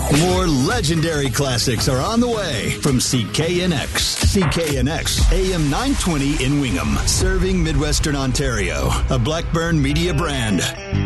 More legendary classics are on the way from CKNX. CKNX, AM 920 in Wingham, serving Midwestern Ontario. A Blackburn Media brand.